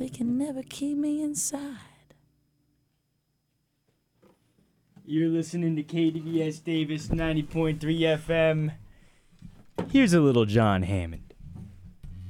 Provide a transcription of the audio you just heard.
they can never keep me inside. You're listening to KDVS Davis 90.3 FM. Here's a little John Hammond.